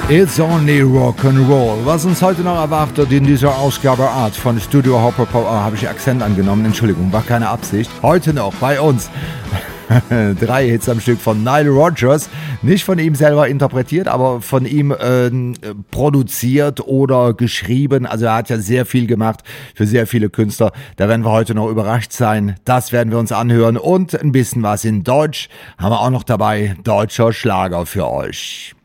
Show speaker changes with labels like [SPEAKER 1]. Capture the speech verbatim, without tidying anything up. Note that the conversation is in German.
[SPEAKER 1] It's only Rock'n'Roll. Was uns heute noch erwartet in dieser Ausgabe Art von Studio Hopper Power, oh, habe ich Akzent angenommen, Entschuldigung, war keine Absicht. Heute noch bei uns drei Hits am Stück von Nile Rodgers, nicht von ihm selber interpretiert, aber von ihm äh, produziert oder geschrieben. Also er hat ja sehr viel gemacht für sehr viele Künstler. Da werden wir heute noch überrascht sein. Das werden wir uns anhören und ein bisschen was in Deutsch haben wir auch noch dabei. Deutscher Schlager für euch.